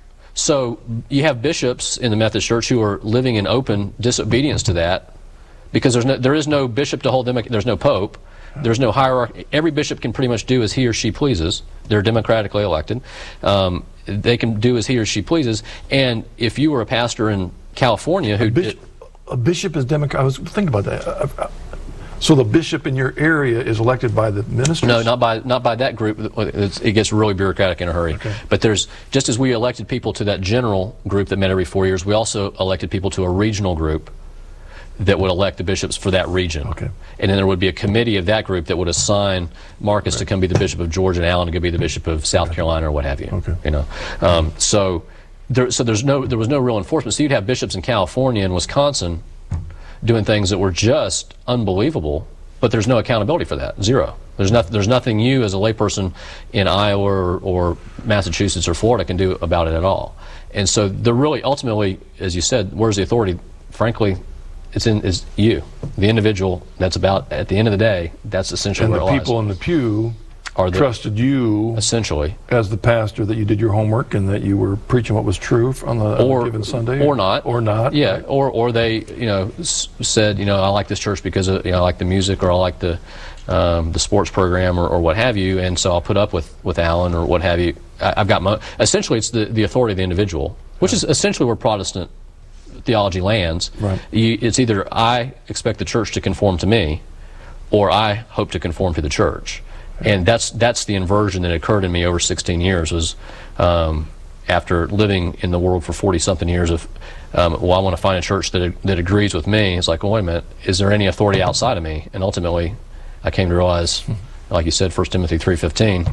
So you have bishops in the Methodist Church who are living in open disobedience to that, because there's no, there is no bishop to hold them. There's no pope. There's no hierarchy. Every bishop can pretty much do as he or she pleases. They're democratically elected. Um, they can do as he or she pleases. And if you were a pastor in California who a bishop, did, a bishop is democratic. I was thinking about that. Uh, uh, So the bishop in your area is elected by the ministers? No, not by not by that group. It's, it gets really bureaucratic in a hurry. Okay. But there's, just as we elected people to that general group that met every four years, we also elected people to a regional group that would elect the bishops for that region. Okay. And then there would be a committee of that group that would assign Marcus right. to come be the bishop of Georgia and Alan to go be the bishop of South okay. Carolina or what have you. Okay. You know, um, so there, so there's no there was no real enforcement. So you'd have bishops in California and Wisconsin doing things that were just unbelievable. But there's no accountability for that. Zero. There's nothing. There's nothing you, as a layperson in Iowa or, or Massachusetts or Florida, can do about it at all. And so, the really, ultimately, as you said, where's the authority? Frankly, it's in is you, the individual. That's about at the end of the day. That's essentially and where the it lies. people in the pew are the, trusted you essentially as the pastor, that you did your homework and that you were preaching what was true on the on or, a given Sunday, or not, or not. Yeah, right. or or they, you know, s said, you know, I like this church because of, you know, I like the music, or I like the um, the sports program, or, or what have you, and so I'll put up with with Alan or what have you. I, I've got my essentially it's the the authority of the individual, which is essentially where Protestant theology lands. Right. You, it's either I expect the church to conform to me, or I hope to conform to the church. And that's that's the inversion that occurred in me over sixteen years. Was um, after living in the world for forty something years of, um, well, I want to find a church that that agrees with me. It's like, well, wait a minute, is there any authority outside of me? And ultimately, I came to realize, like you said, First Timothy three fifteen,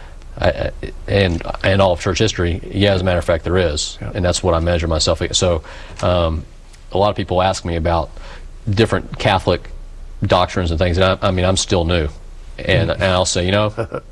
I, and and all of church history. Yeah, as a matter of fact, there is, yeah. And that's what I measure myself against. So, um, a lot of people ask me about different Catholic doctrines and things, and I, I mean, I'm still new. And, and I'll say, you know,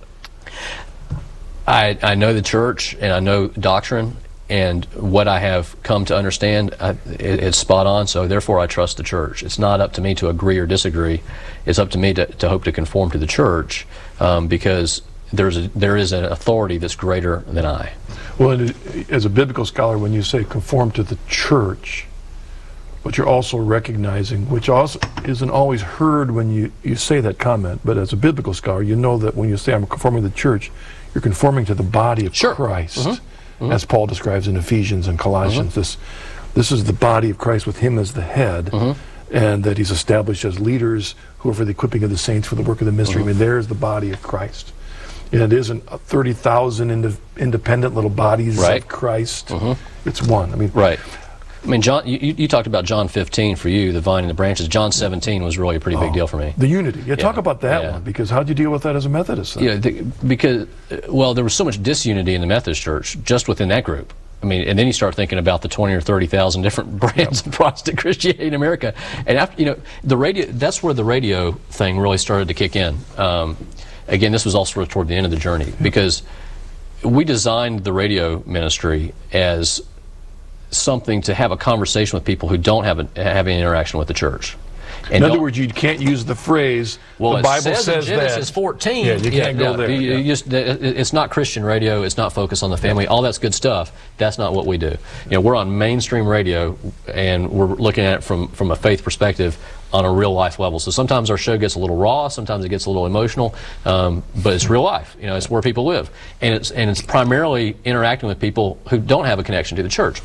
I, I know the church and I know doctrine, and what I have come to understand, I, it, it's spot on, so therefore I trust the church. It's not up to me to agree or disagree. It's up to me to, to hope to conform to the church, um, because there's a, there is an authority that's greater than I. Well, and as a biblical scholar, when you say conform to the church, but you're also recognizing, which also isn't always heard when you, you say that comment, but as a biblical scholar, you know that when you say I'm conforming to the church, you're conforming to the body of sure. Christ, mm-hmm. Mm-hmm. as Paul describes in Ephesians and Colossians. Mm-hmm. This this is the body of Christ with him as the head, mm-hmm. and that he's established as leaders who are for the equipping of the saints for the work of the ministry. Mm-hmm. I mean, there's the body of Christ. And it isn't thirty thousand ind independent little bodies right. of Christ. Mm-hmm. It's one. I mean, right. I mean, John, you, you talked about John fifteen for you, the vine and the branches. John seventeen was really a pretty big oh, deal for me. The unity. Yeah, yeah. Talk about that yeah. one, because how'd you deal with that as a Methodist? Then? Yeah, the, because, well, there was so much disunity in the Methodist Church just within that group. I mean, and then you start thinking about the twenty or thirty thousand different brands yep. of Protestant Christianity in America. And after, you know, the radio, that's where the radio thing really started to kick in. Um, again, this was also toward the end of the journey, yep. because we designed the radio ministry as something to have a conversation with people who don't have a, have any interaction with the church. And in other words, you can't use the phrase, well, the Bible says, says in Genesis that. fourteen. Yeah, you can't yeah, go no, there. You, yeah. you just, it's not Christian radio. It's not focused on the family. All that's good stuff. That's not what we do. You know, we're on mainstream radio, and we're looking at it from, from a faith perspective on a real life level. So sometimes our show gets a little raw, sometimes it gets a little emotional, um, but it's real life. You know, it's where people live. And it's, and it's primarily interacting with people who don't have a connection to the church.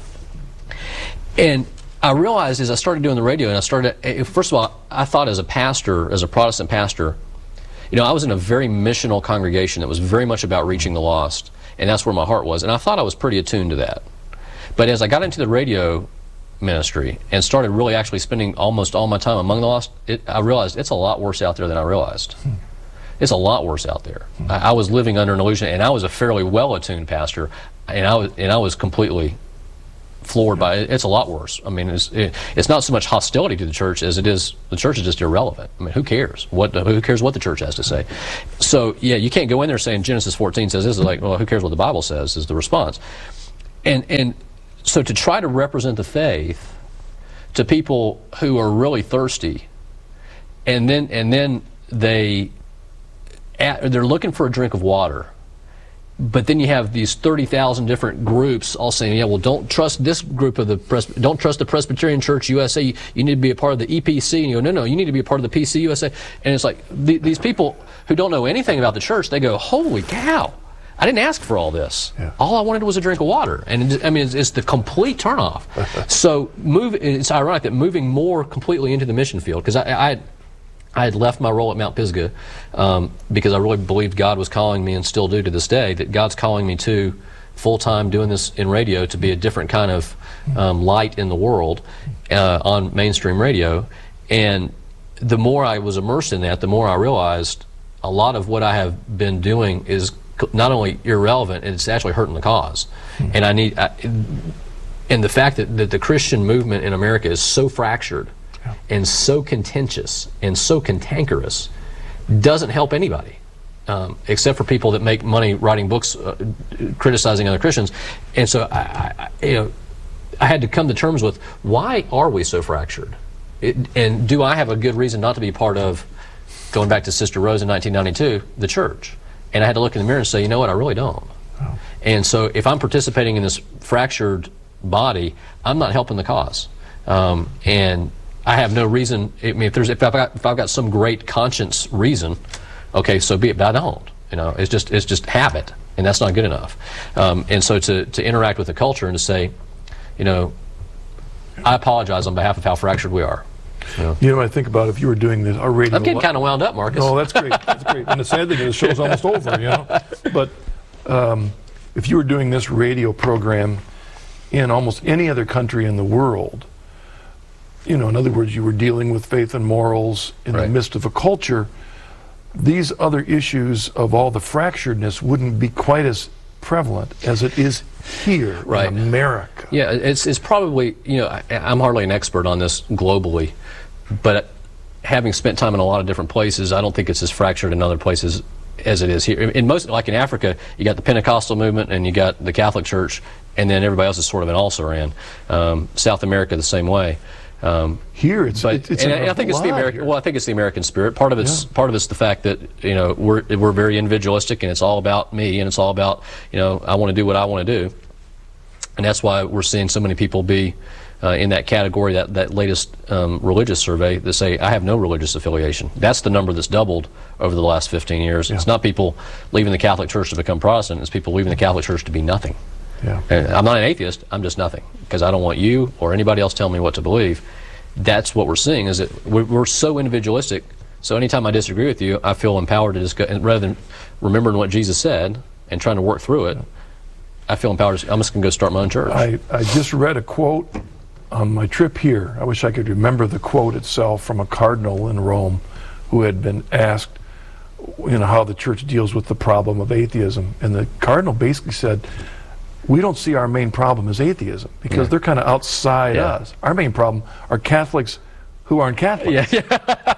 And I realized as I started doing the radio, and I started, first of all, I thought as a pastor, as a Protestant pastor, you know, I was in a very missional congregation that was very much about reaching the lost, and that's where my heart was, and I thought I was pretty attuned to that. But as I got into the radio ministry and started really actually spending almost all my time among the lost, it, I realized it's a lot worse out there than I realized. Hmm. It's a lot worse out there. Mm-hmm. I, I was living under an illusion, and I was a fairly well-attuned pastor, and I was and I was completely floored by it. It's a lot worse. I mean, it's it, it's not so much hostility to the church as it is the church is just irrelevant. I mean, who cares what who cares what the church has to say? So yeah, you can't go in there saying Genesis fourteen says this. Is like, well, who cares what the Bible says? Is the response, and and so to try to represent the faith to people who are really thirsty, and then and then they they're looking for a drink of water. But then you have these thirty thousand different groups all saying, yeah, well, don't trust this group of the, Pres- don't trust the Presbyterian Church U S A, you, you need to be a part of the E P C, and you go, no, no, you need to be a part of the P C U S A. And it's like, th- these people who don't know anything about the church, they go, holy cow, I didn't ask for all this. Yeah. All I wanted was a drink of water. And it, I mean, it's, it's the complete turnoff. So move, it's ironic that moving more completely into the mission field, because I, I I had left my role at Mount Pisgah um, because I really believed God was calling me, and still do to this day, that God's calling me to full-time doing this in radio to be a different kind of um, light in the world uh, on mainstream radio. And the more I was immersed in that, the more I realized a lot of what I have been doing is not only irrelevant, it's actually hurting the cause. Mm-hmm. And I need, I, and the fact that, that the Christian movement in America is so fractured and so contentious and so cantankerous doesn't help anybody, um, except for people that make money writing books uh, criticizing other Christians. And so I, I, you know, I had to come to terms with, why are we so fractured? It, and do I have a good reason not to be part of, going back to Sister Rose in nineteen ninety-two, the church? And I had to look in the mirror and say, you know what, I really don't. Oh. And so if I'm participating in this fractured body, I'm not helping the cause. Um, and I have no reason. I mean, if there's if I've got if I've got some great conscience reason, okay, so be it. But I don't. You know, it's just it's just habit, and that's not good enough. Um, and so to to interact with the culture and to say, you know, I apologize on behalf of how fractured we are. You know, you know what I think about if you were doing this, our radio. I'm getting kind of wound up, Marcus. No, that's great. That's great. And the sad thing is, the show's almost over. You know, but um, if you were doing this radio program in almost any other country in the world. You know, in other words, you were dealing with faith and morals in right. the midst of a culture. These other issues of all the fracturedness wouldn't be quite as prevalent as it is here right. in America. Yeah, it's it's probably, you know, I, I'm hardly an expert on this globally, but having spent time in a lot of different places, I don't think it's as fractured in other places as it is here. In most, like in Africa, you got the Pentecostal movement and you got the Catholic Church, and then everybody else is sort of an also-ran. Um, South America the same way. Um, Here, it's but, it's, it's and I think it's the American. Well, I think it's the American spirit. Part of it's yeah. part of it's the fact that you know we're we're very individualistic, and it's all about me, and it's all about you know I want to do what I want to do, and that's why we're seeing so many people be uh, in that category. That that latest um, religious survey that say I have no religious affiliation. That's the number that's doubled over the last fifteen years. Yeah. It's not people leaving the Catholic Church to become Protestant. It's people leaving the Catholic Church to be nothing. Yeah. And I'm not an atheist. I'm just nothing because I don't want you or anybody else telling me what to believe. That's what we're seeing. Is that we're, we're so individualistic. So anytime I disagree with you, I feel empowered to just go. And rather than remembering what Jesus said and trying to work through it, I feel empowered. To, I'm just going to go start my own church. I, I just read a quote on my trip here. I wish I could remember the quote itself from a cardinal in Rome who had been asked, you know, how the church deals with the problem of atheism, and the cardinal basically said, we don't see our main problem as atheism because yeah. they're kind of outside yeah. us. Our main problem are Catholics who aren't Catholics. Yeah.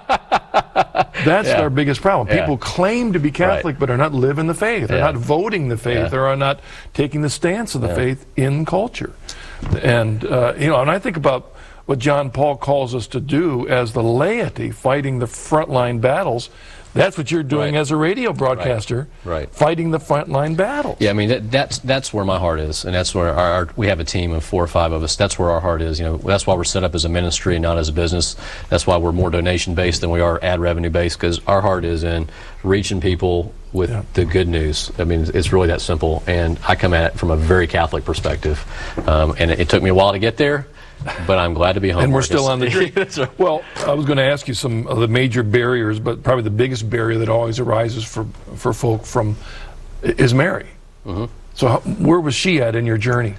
That's yeah. our biggest problem. Yeah. People claim to be Catholic right. but are not living the faith. They're yeah. not voting the faith. Yeah. Or are not taking the stance of the yeah. faith in culture. And uh, you know, and I think about what John Paul calls us to do as the laity, fighting the frontline battles. That's what you're doing right. as a radio broadcaster, right. Right. fighting the frontline battles. Yeah, I mean that, that's that's where my heart is, and that's where our, our we have a team of four or five of us. That's where our heart is. You know, that's why we're set up as a ministry, not as a business. That's why we're more donation based than we are ad revenue based, because our heart is in reaching people with yeah. the good news. I mean, it's really that simple. And I come at it from a very Catholic perspective, um, and it, it took me a while to get there. But I'm glad to be home. And we're Marcus. still on the journey. Right. Well, I was going to ask you some of the major barriers, but probably the biggest barrier that always arises for for folk from is Mary. Mm-hmm. So how, where was she at in your journey?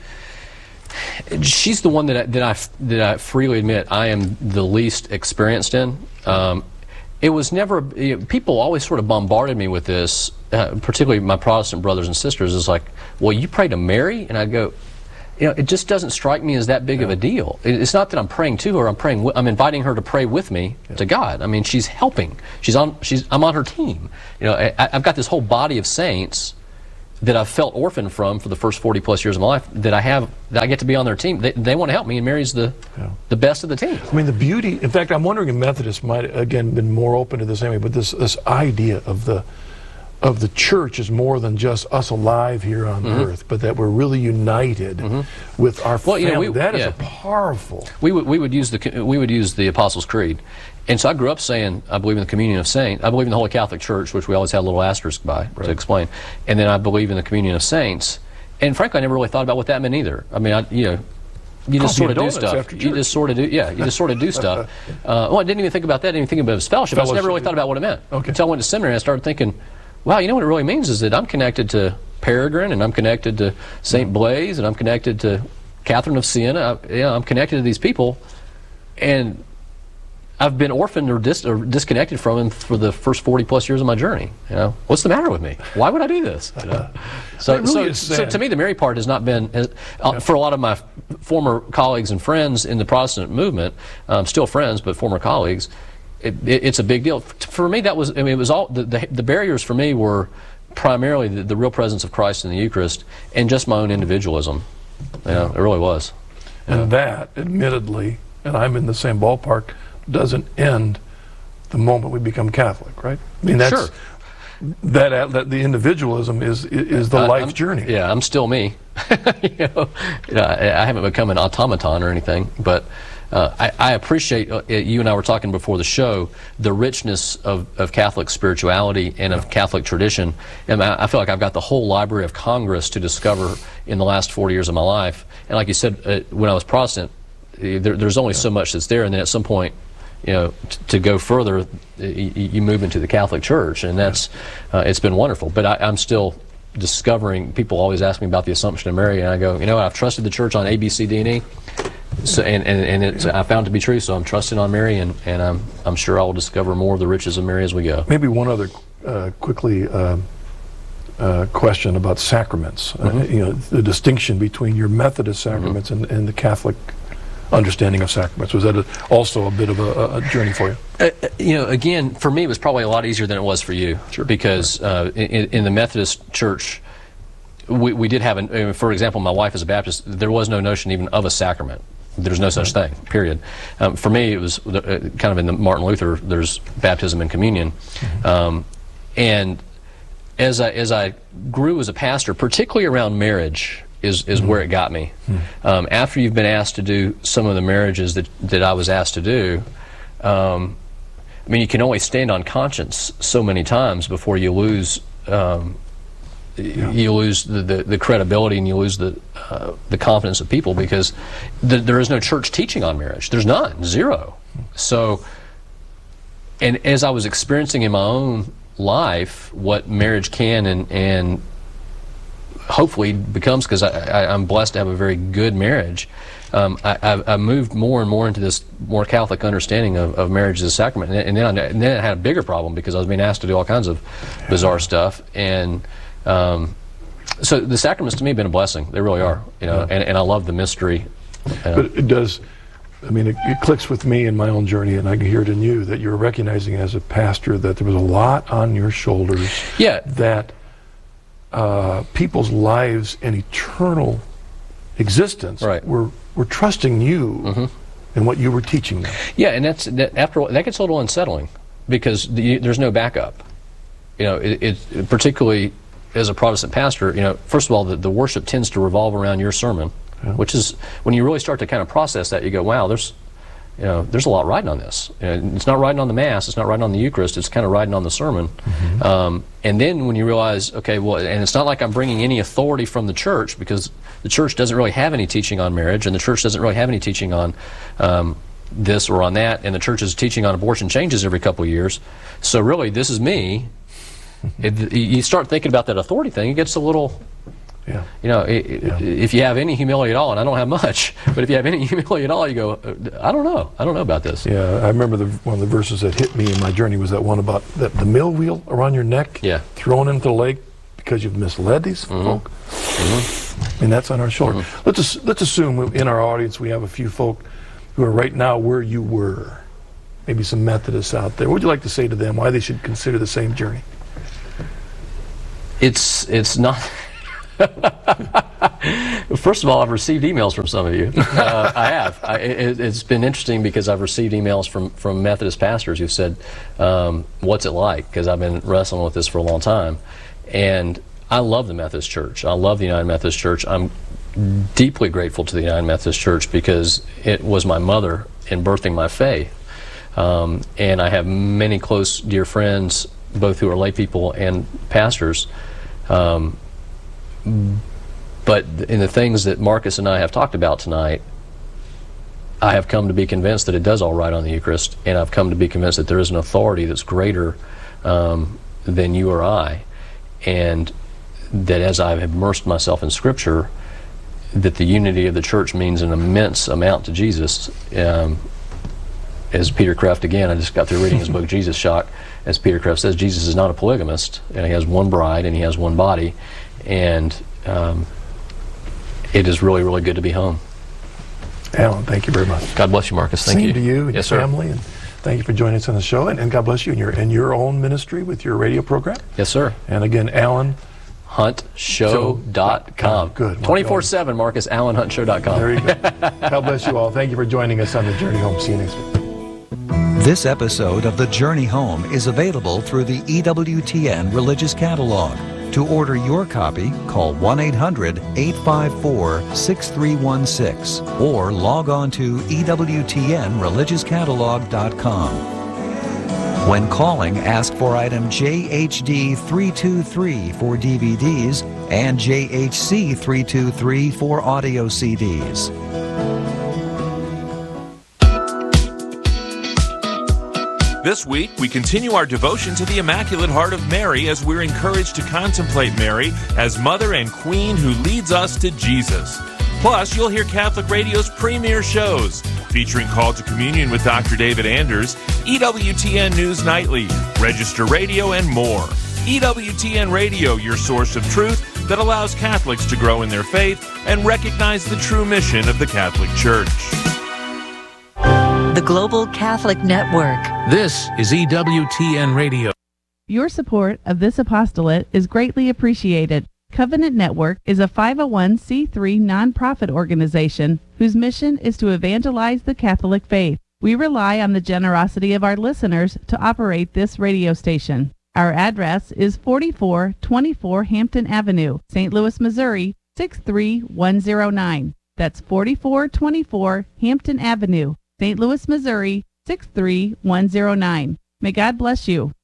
She's the one that I, that I that I freely admit I am the least experienced in, um, it was never, you know, people always sort of bombarded me with this, uh, particularly my Protestant brothers and sisters, is like, well, you pray to Mary? And I go, you know, it just doesn't strike me as that big yeah. of a deal. It, it's not that I'm praying to her, I'm praying, I'm inviting her to pray with me yeah. to God. I mean, she's helping. She's on, she's, I'm on her team. You know, I, I've got this whole body of saints that I've felt orphaned from for the first forty plus years of my life, that I have, that I get to be on their team. They, they want to help me, and Mary's the yeah. the best of the team. I mean, the beauty, in fact, I'm wondering if Methodists might, again, been more open to this anyway, but this, this idea of the, of the church is more than just us alive here on mm-hmm. earth, but that we're really united mm-hmm. with our well, family. You know, we, that is yeah. a powerful. We would, we would use the, we would use the Apostles' Creed. And so I grew up saying, I believe in the communion of saints. I believe in the Holy Catholic Church, which we always had a little asterisk by right. to explain. And then I believe in the communion of saints. And frankly, I never really thought about what that meant either. I mean, I, you know, you just sort of do stuff. You just sort of do, yeah, you just sort of do stuff. Uh, well, I didn't even think about that. I didn't even think about it as fellowship. fellowship. I just never really thought about what it meant. Okay. Until I went to seminary, I started thinking, wow, you know what it really means is that I'm connected to Peregrine, and I'm connected to Saint Blaise, and I'm connected to Catherine of Siena. I, you know, I'm connected to these people, and I've been orphaned or, dis or disconnected from him for the first forty plus years of my journey. You know, what's the matter with me? Why would I do this? You know? So, really so, so to me, the Mary part has not been, uh, yeah. for a lot of my former colleagues and friends in the Protestant movement, um, still friends, but former colleagues, it, it, it's a big deal. For me, that was, I mean, it was all, the, the, the barriers for me were primarily the, the real presence of Christ in the Eucharist and just my own individualism. You know, it really was. And yeah. that, admittedly, and I'm in the same ballpark, doesn't end the moment we become Catholic, right? I mean, that's sure. that, that the individualism is is the uh, life I'm, journey. Yeah, I'm still me. you know, you know, I, I haven't become an automaton or anything, but uh, I, I appreciate. Uh, you and I were talking before the show, the richness of, of Catholic spirituality and of Catholic tradition. And I, I feel like I've got the whole Library of Congress to discover in the last forty years of my life. And like you said, uh, when I was Protestant, there, there's only yeah. so much that's there, and then at some point, you know, t to go further, you, you move into the Catholic Church, and that's uh, it's been wonderful. But I, I'm still discovering. People always ask me about the Assumption of Mary, and I go, you know what? I've trusted the Church on A, B, C, D, and E, so and and, and it's, I found it to be true. So I'm trusting on Mary, and and I'm I'm sure I will discover more of the riches of Mary as we go. Maybe one other uh, quickly uh, uh, question about sacraments. Mm-hmm. uh, you know, the distinction between your Methodist sacraments mm-hmm. and, and the Catholic understanding of sacraments. Was that a, also a bit of a, a journey for you? Uh, you know, again, for me, it was probably a lot easier than it was for you. Sure. Because uh, in, in the Methodist Church, we, we did have, an, for example, my wife is a Baptist, there was no notion even of a sacrament. There's no such right. thing, period. Um, for me, it was uh, kind of in the Martin Luther, there's baptism and communion. Mm-hmm. um, and as I, as I grew as a pastor, particularly around marriage, is, is mm-hmm. where it got me. Mm-hmm. um, after you've been asked to do some of the marriages that, that I was asked to do, um, I mean, you can only stand on conscience so many times before you lose um, yeah. you lose the, the, the credibility, and you lose the, uh, the confidence of people, because th there is no church teaching on marriage. There's none, zero. So, and as I was experiencing in my own life what marriage can and, and hopefully becomes, because I, I, I'm blessed to have a very good marriage, um, I, I, I moved more and more into this more Catholic understanding of, of marriage as a sacrament. And, and, then I, and then I had a bigger problem, because I was being asked to do all kinds of bizarre stuff. And um, so the sacraments to me have been a blessing. They really are, you know, and, and I love the mystery. Uh, but it does, I mean, it, it clicks with me in my own journey, and I can hear it in you, that you're recognizing as a pastor that there was a lot on your shoulders. Yeah. That uh, people's lives and eternal existence right. were, were trusting you mm-hmm. and what you were teaching them. Yeah, and that's, that, after all, that gets a little unsettling, because the, there's no backup. You know, it, it particularly as a Protestant pastor, you know, first of all, the, the worship tends to revolve around your sermon. Yeah. Which is, when you really start to kind of process that, you go, wow, there's, you know, there's a lot riding on this. And it's not riding on the Mass, it's not riding on the Eucharist, it's kind of riding on the sermon. Mm-hmm. um, and then when you realize, okay, well, and it's not like I'm bringing any authority from the church, because the church doesn't really have any teaching on marriage, and the church doesn't really have any teaching on um, this or on that, and the church's teaching on abortion changes every couple of years. So really, this is me. It, you start thinking about that authority thing, it gets a little, Yeah. You know, i i Yeah. if you have any humility at all, and I don't have much, but if you have any humility at all, you go, I don't know. I don't know about this. Yeah, I remember the, one of the verses that hit me in my journey was that one about that the mill wheel around your neck, Yeah. thrown into the lake because you've misled these Mm-hmm. folk. Mm-hmm. And that's on our shoulder. Mm-hmm. Let's just, let's assume in our audience we have a few folk who are right now where you were. Maybe some Methodists out there. What would you like to say to them? Why they should consider the same journey? It's it's not. First of all, I've received emails from some of you. Uh, I have. I, it, it's been interesting because I've received emails from, from Methodist pastors who've said, um, what's it like? Because I've been wrestling with this for a long time. And I love the Methodist Church. I love the United Methodist Church. I'm deeply grateful to the United Methodist Church because it was my mother in birthing my faith. Um, and I have many close, dear friends, both who are lay people and pastors. Um, but in the things that Marcus and I have talked about tonight, I have come to be convinced that it does all right on the Eucharist, and I've come to be convinced that there is an authority that's greater um, than you or I, and that as I have immersed myself in Scripture, that the unity of the church means an immense amount to Jesus. Um, as Peter Kreeft, again, I just got through reading his book, Jesus Shock. As Peter Kreeft says, Jesus is not a polygamist, and he has one bride, and he has one body, and um, it is really, really good to be home. Alan, thank you very much. God bless you, Marcus. Thank Same you. to you and Yes, your sir. family, and thank you for joining us on the show, and, and God bless you in your, in your own ministry with your radio program. Yes, sir. And again, Alan, hunt show dot com. Good. twenty-four seven, Marcus, alan hunt show dot com. there you go. God bless you all. Thank you for joining us on the journey home. See you next week. This episode of The Journey Home is available through the E W T N Religious Catalog. To order your copy, call one eight hundred, eight five four, six three one six or log on to E W T N religious catalog dot com. When calling, ask for item J H D three two three for D V Ds and J H C three two three for audio C Ds. This week, we continue our devotion to the Immaculate Heart of Mary as we're encouraged to contemplate Mary as Mother and Queen who leads us to Jesus. Plus, you'll hear Catholic Radio's premier shows, featuring Call to Communion with Doctor David Anders, E W T N News Nightly, Register Radio, and more. E W T N Radio, your source of truth that allows Catholics to grow in their faith and recognize the true mission of the Catholic Church. The Global Catholic Network. This is E W T N Radio. Your support of this apostolate is greatly appreciated. Covenant Network is a five oh one c three nonprofit organization whose mission is to evangelize the Catholic faith. We rely on the generosity of our listeners to operate this radio station. Our address is forty-four twenty-four Hampton Avenue, Saint Louis, Missouri, six three one zero nine. That's forty-four twenty-four Hampton Avenue, Saint Louis, Missouri, six three one zero nine. May God bless you.